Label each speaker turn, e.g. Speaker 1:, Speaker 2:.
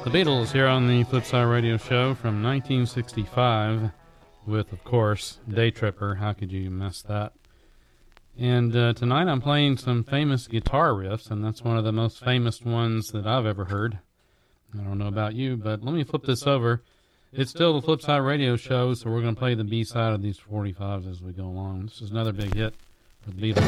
Speaker 1: The Beatles here on the Flipside Radio Show from 1965 with, of course, Day Tripper. How could you miss that? And tonight I'm playing some famous guitar riffs, and that's one of the most famous ones that I've ever heard. I don't know about you, but let me flip this over. It's still the Flipside Radio Show, so we're going to play the B-side of these 45s as we go along. This is another big hit for the Beatles.